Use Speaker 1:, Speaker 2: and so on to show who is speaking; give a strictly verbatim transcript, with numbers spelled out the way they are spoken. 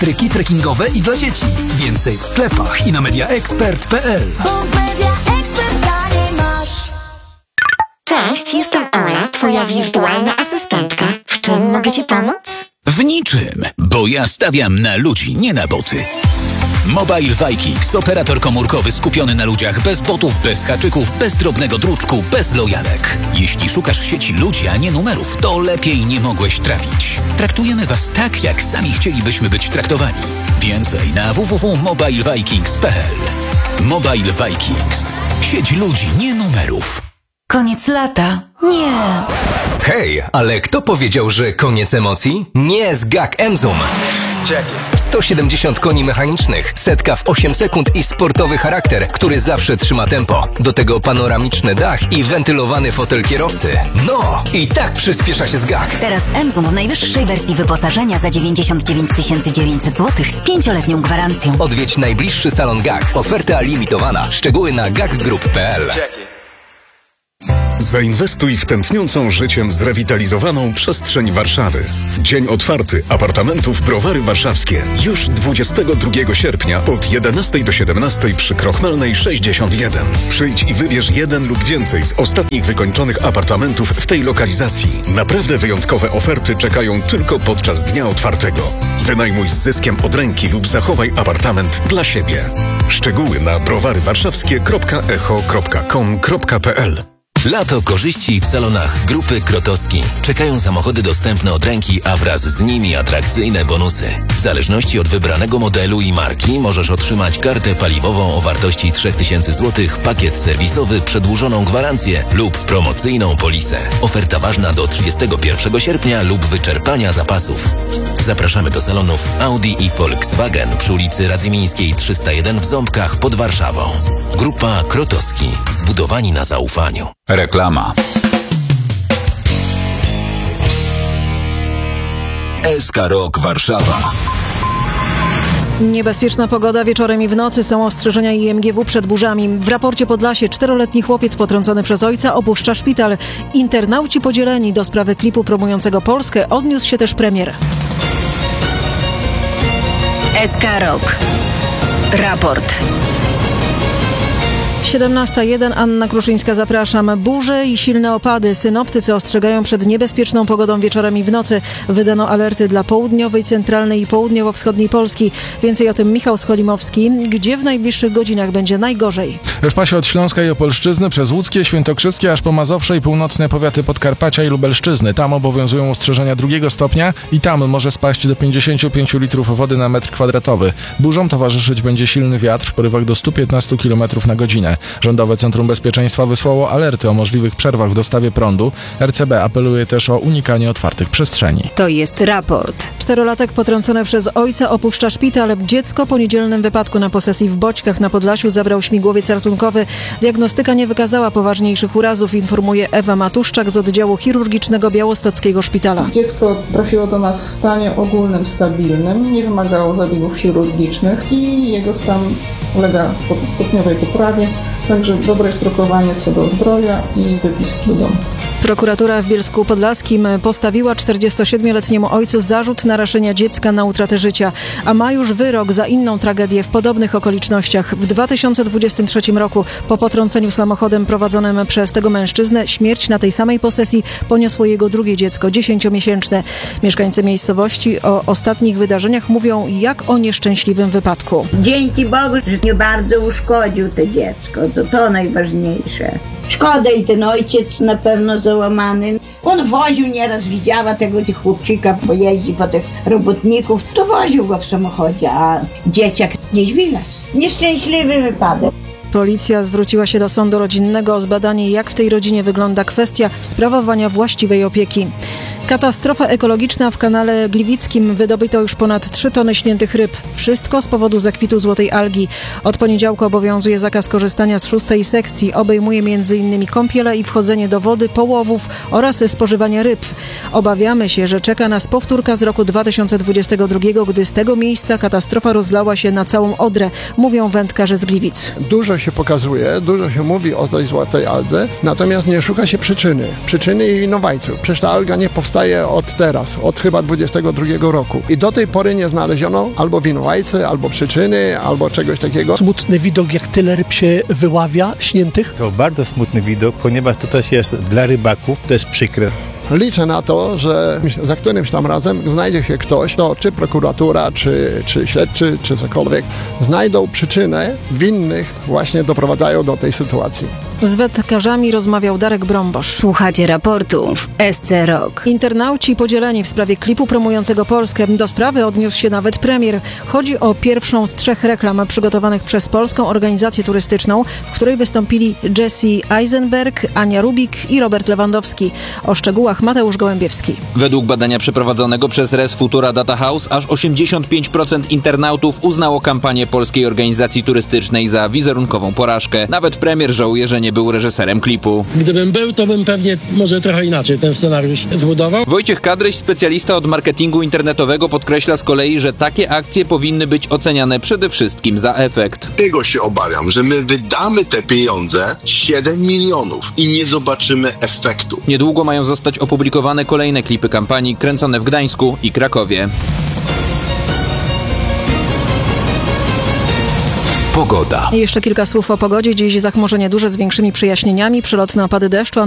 Speaker 1: Tryki trekkingowe i dla dzieci. Więcej w sklepach i na mediaexpert kropka p l.
Speaker 2: Cześć, jestem Ola, twoja wirtualna asystentka. W czym mogę ci pomóc?
Speaker 3: W niczym, bo ja stawiam na ludzi, nie na boty. Mobile Vikings, operator komórkowy skupiony na ludziach, bez botów, bez haczyków, bez drobnego druczku, bez lojalek. Jeśli szukasz w sieci ludzi, a nie numerów, to lepiej nie mogłeś trafić. Traktujemy was tak, jak sami chcielibyśmy być traktowani. Więcej na w w w kropka mobile vikings kropka p l. Mobile Vikings. Sieć ludzi, nie numerów.
Speaker 2: Koniec lata. Nie.
Speaker 4: Hej, ale kto powiedział, że koniec emocji? Nie z G A K Emzum. sto siedemdziesiąt koni mechanicznych, setka w osiem sekund i sportowy charakter, który zawsze trzyma tempo. Do tego panoramiczny dach i wentylowany fotel kierowcy. No, i tak przyspiesza się z G A K.
Speaker 2: Teraz Emzum w najwyższej wersji wyposażenia za dziewięćdziesiąt dziewięć tysięcy dziewięćset złotych z pięcioletnią gwarancją.
Speaker 4: Odwiedź najbliższy salon G A K. Oferta limitowana. Szczegóły na gak group kropka p l.
Speaker 5: Zainwestuj w tętniącą życiem zrewitalizowaną przestrzeń Warszawy. Dzień otwarty apartamentów Browary Warszawskie. Już dwudziestego drugiego sierpnia od jedenastej do siedemnastej przy Krochmalnej sześćdziesiąt jeden. Przyjdź i wybierz jeden lub więcej z ostatnich wykończonych apartamentów w tej lokalizacji. Naprawdę wyjątkowe oferty czekają tylko podczas dnia otwartego. Wynajmuj z zyskiem od ręki lub zachowaj apartament dla siebie. Szczegóły na browarywarszawskie kropka echo kropka com kropka p l.
Speaker 3: Lato korzyści w salonach Grupy Krotowski. Czekają samochody dostępne od ręki, a wraz z nimi atrakcyjne bonusy. W zależności od wybranego modelu i marki możesz otrzymać kartę paliwową o wartości trzy tysiące złotych, pakiet serwisowy, przedłużoną gwarancję lub promocyjną polisę. Oferta ważna do trzydziestego pierwszego sierpnia lub wyczerpania zapasów. Zapraszamy do salonów Audi i Volkswagen przy ulicy Radzymińskiej trzysta jeden w Ząbkach pod Warszawą. Grupa Krotowski. Zbudowani na zaufaniu.
Speaker 6: Reklama. S K Rock Warszawa.
Speaker 7: Niebezpieczna pogoda wieczorem i w nocy, są ostrzeżenia I M G W przed burzami. W raporcie Podlasie czteroletni chłopiec potrącony przez ojca opuszcza szpital. Internauci podzieleni. Do sprawy klipu promującego Polskę odniósł się też premier.
Speaker 2: S K Rock. Raport.
Speaker 7: siedemnasta jeden, Anna Kruszyńska, zapraszam. Burze i silne opady. Synoptycy ostrzegają przed niebezpieczną pogodą wieczorem i w nocy. Wydano alerty dla południowej, centralnej i południowo-wschodniej Polski. Więcej o tym Michał Skolimowski. Gdzie w najbliższych godzinach będzie najgorzej?
Speaker 8: W pasie od Śląska i Opolszczyzny przez łódzkie, świętokrzyskie, aż po Mazowsze i północne powiaty Podkarpacia i Lubelszczyzny. Tam obowiązują ostrzeżenia drugiego stopnia i tam może spaść do pięćdziesiąt pięć litrów wody na metr kwadratowy. Burzom towarzyszyć będzie silny wiatr w porywach do stu piętnastu kilometrów na godzinę. Rządowe Centrum Bezpieczeństwa wysłało alerty o możliwych przerwach w dostawie prądu. R C B apeluje też o unikanie otwartych przestrzeni.
Speaker 2: To jest raport.
Speaker 7: Czterolatek potrącony przez ojca opuszcza szpital. Dziecko po niedzielnym wypadku na posesji w Boćkach na Podlasiu zabrał śmigłowiec ratunkowy. Diagnostyka nie wykazała poważniejszych urazów, informuje Ewa Matuszczak z oddziału chirurgicznego Białostockiego Szpitala.
Speaker 9: Dziecko trafiło do nas w stanie ogólnym, stabilnym, nie wymagało zabiegów chirurgicznych i jego stan ulega stopniowej poprawie. Także dobre jest rokowanie co do zdrowia i wypis do domu.
Speaker 7: Prokuratura w Bielsku Podlaskim postawiła czterdziestosiedmioletniemu ojcu zarzut narażenia dziecka na utratę życia, a ma już wyrok za inną tragedię w podobnych okolicznościach. W dwa tysiące dwudziestym trzecim roku po potrąceniu samochodem prowadzonym przez tego mężczyznę śmierć na tej samej posesji poniosło jego drugie dziecko, dziesięciomiesięczne. Mieszkańcy miejscowości o ostatnich wydarzeniach mówią jak o nieszczęśliwym wypadku.
Speaker 10: Dzięki Bogu, że nie bardzo uszkodził to dziecko, to to najważniejsze. Szkoda i ten ojciec na pewno załamany. On woził nieraz, widziała tego chłopczyka, bo jeździ po tych robotników, to woził go w samochodzie, a dzieciak gdzieś wylas. Nieszczęśliwy wypadek.
Speaker 7: Policja zwróciła się do sądu rodzinnego o zbadanie, jak w tej rodzinie wygląda kwestia sprawowania właściwej opieki. Katastrofa ekologiczna w kanale Gliwickim. Wydobyto już ponad trzy tony śniętych ryb. Wszystko z powodu zakwitu złotej algi. Od poniedziałku obowiązuje zakaz korzystania z szóstej sekcji. Obejmuje m.in. kąpiele i wchodzenie do wody, połowów oraz spożywanie ryb. Obawiamy się, że czeka nas powtórka z roku dwa tysiące dwudziestego drugiego, gdy z tego miejsca katastrofa rozlała się na całą Odrę, mówią wędkarze z Gliwic.
Speaker 11: Dużo się pokazuje, dużo się mówi o tej złotej aldze, natomiast nie szuka się przyczyny. Przyczyny i winowajców. Przecież ta alga nie powstała powstaje od teraz, od chyba dwudziestego drugiego roku. I do tej pory nie znaleziono albo winowajcy, albo przyczyny, albo czegoś takiego.
Speaker 12: Smutny widok, jak tyle ryb się wyławia, śniętych.
Speaker 13: To bardzo smutny widok, ponieważ to też jest dla rybaków, to jest przykre.
Speaker 11: Liczę na to, że za którymś tam razem znajdzie się ktoś, to czy prokuratura, czy, czy śledczy, czy cokolwiek, znajdą przyczynę winnych, właśnie doprowadzają do tej sytuacji.
Speaker 7: Z wędkarzami rozmawiał Darek Brombosz.
Speaker 2: Słuchacie raportu w S C Rock.
Speaker 7: Internauci podzieleni w sprawie klipu promującego Polskę. Do sprawy odniósł się nawet premier. Chodzi o pierwszą z trzech reklam przygotowanych przez Polską Organizację Turystyczną, w której wystąpili Jesse Eisenberg, Ania Rubik i Robert Lewandowski. O szczegółach Mateusz Gołębiewski.
Speaker 14: Według badania przeprowadzonego przez Res Futura Data House aż osiemdziesiąt pięć procent internautów uznało kampanię Polskiej Organizacji Turystycznej za wizerunkową porażkę. Nawet premier żałuje, że nie był reżyserem klipu.
Speaker 15: Gdybym był, to bym pewnie może trochę inaczej ten scenariusz zbudował.
Speaker 14: Wojciech Kadryś, specjalista od marketingu internetowego, podkreśla z kolei, że takie akcje powinny być oceniane przede wszystkim za efekt.
Speaker 16: Tego się obawiam, że my wydamy te pieniądze, siedem milionów, i nie zobaczymy efektu.
Speaker 14: Niedługo mają zostać opublikowane kolejne klipy kampanii kręcone w Gdańsku i Krakowie.
Speaker 3: Pogoda.
Speaker 7: I jeszcze kilka słów o pogodzie. Dziś zachmurzenie duże z większymi przejaśnieniami, przelotne opady deszczu, a